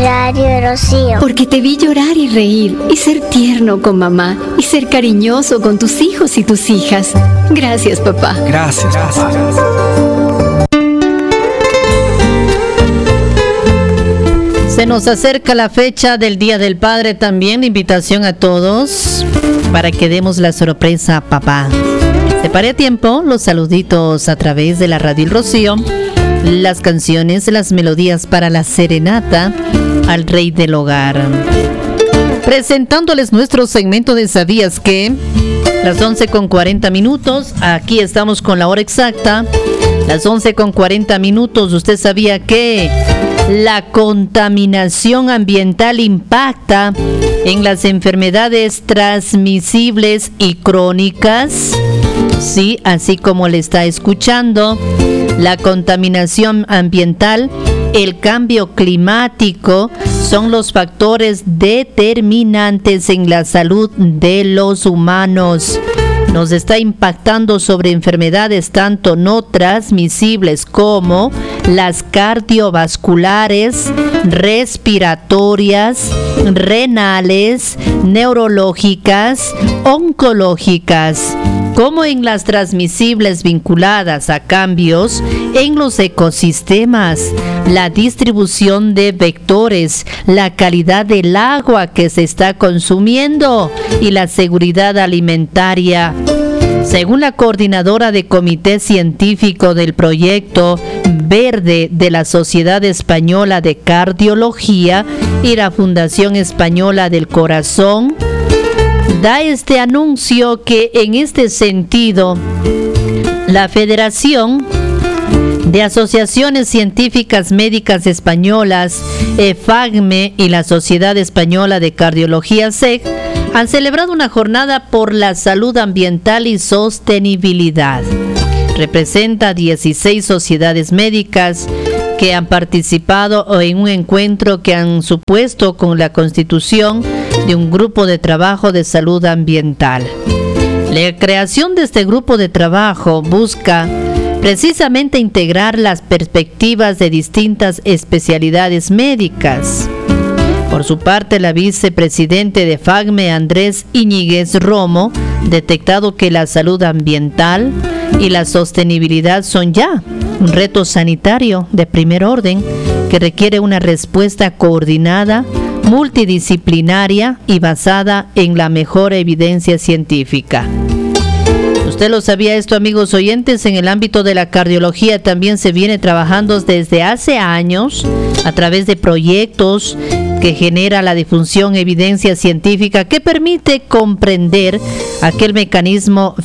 Radio Rocío. Porque te vi llorar y reír, y ser tierno con mamá, y ser cariñoso con tus hijos y tus hijas. Gracias, papá. Gracias, papá. Se nos acerca la fecha del Día del Padre también, la invitación a todos para que demos la sorpresa a papá. Separé a tiempo los saluditos a través de la Radio El Rocío, las canciones, las melodías para la serenata al Rey del Hogar. Presentándoles nuestro segmento de ¿Sabías qué? Las 11:40. Aquí estamos con la hora exacta. Las 11:40. ¿Usted sabía que la contaminación ambiental impacta en las enfermedades transmisibles y crónicas? Sí, así como le está escuchando, la contaminación ambiental, el cambio climático son los factores determinantes en la salud de los humanos. Nos está impactando sobre enfermedades tanto no transmisibles como las cardiovasculares, respiratorias, renales, neurológicas, oncológicas, como en las transmisibles vinculadas a cambios en los ecosistemas, la distribución de vectores, la calidad del agua que se está consumiendo y la seguridad alimentaria. Según la coordinadora de Comité Científico del Proyecto Verde de la Sociedad Española de Cardiología y la Fundación Española del Corazón, da este anuncio que en este sentido la Federación de Asociaciones Científicas Médicas Españolas, FAGME, y la Sociedad Española de Cardiología, SEC, han celebrado una jornada por la salud ambiental y sostenibilidad. Representa 16 sociedades médicas que han participado en un encuentro que han supuesto con la constitución de un grupo de trabajo de salud ambiental. La creación de este grupo de trabajo busca precisamente integrar las perspectivas de distintas especialidades médicas. Por su parte, la vicepresidente de FAGME, Andrés Iñiguez Romo, detectado que la salud ambiental y la sostenibilidad son ya un reto sanitario de primer orden que requiere una respuesta coordinada, multidisciplinaria y basada en la mejor evidencia científica. ¿Usted lo sabía esto, amigos oyentes? En el ámbito de la cardiología también se viene trabajando desde hace años a través de proyectos que genera la difusión evidencia científica que permite comprender aquel mecanismo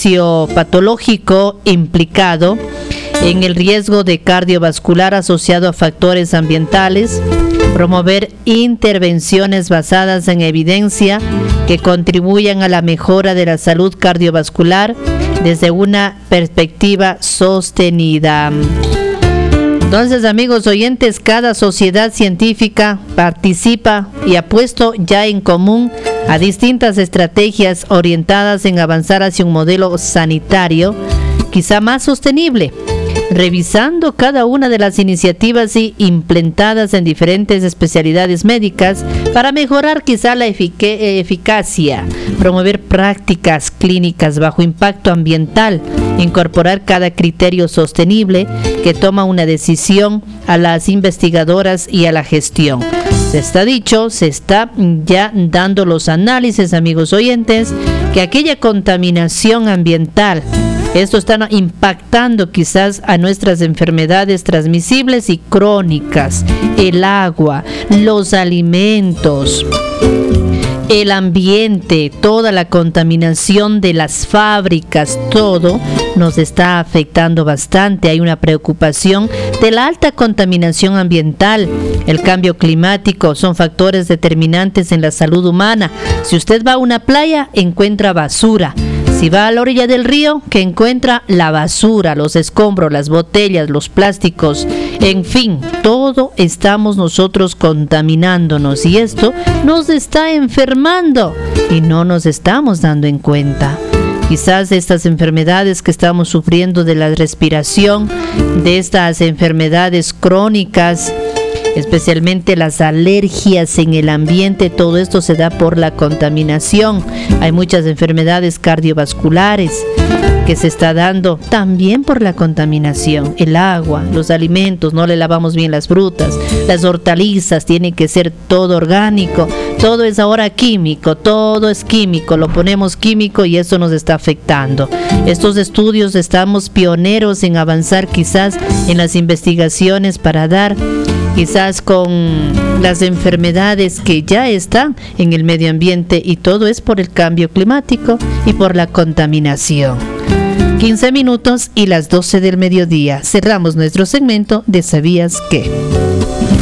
fisiopatológico implicado en el riesgo de cardiovascular asociado a factores ambientales, promover intervenciones basadas en evidencia que contribuyan a la mejora de la salud cardiovascular desde una perspectiva sostenida. Entonces, amigos oyentes, cada sociedad científica participa y ha puesto ya en común a distintas estrategias orientadas en avanzar hacia un modelo sanitario quizá más sostenible, revisando cada una de las iniciativas implementadas en diferentes especialidades médicas para mejorar quizá la eficacia, promover prácticas clínicas bajo impacto ambiental, incorporar cada criterio sostenible que toma una decisión a las investigadoras y a la gestión. Se está ya dando los análisis, amigos oyentes, que aquella contaminación ambiental, esto está impactando quizás a nuestras enfermedades transmisibles y crónicas, el agua, los alimentos, el ambiente, toda la contaminación de las fábricas, todo nos está afectando bastante. Hay una preocupación de la alta contaminación ambiental. El cambio climático son factores determinantes en la salud humana. Si usted va a una playa, encuentra basura. Si va a la orilla del río, que encuentra la basura, los escombros, las botellas, los plásticos, en fin, todo estamos nosotros contaminándonos y esto nos está enfermando y no nos estamos dando en cuenta. Quizás de estas enfermedades que estamos sufriendo de la respiración, de estas enfermedades crónicas, especialmente las alergias en el ambiente. Todo esto se da por la contaminación. Hay muchas enfermedades cardiovasculares que se está dando también por la contaminación. El agua, los alimentos, no le lavamos bien las frutas, las hortalizas, tiene que ser todo orgánico. Todo es ahora químico, todo es químico, lo ponemos químico y eso nos está afectando. Estos estudios, estamos pioneros en avanzar quizás en las investigaciones para dar quizás con las enfermedades que ya están en el medio ambiente, y todo es por el cambio climático y por la contaminación. 15 minutos y las 12 del mediodía. Cerramos nuestro segmento de ¿Sabías qué?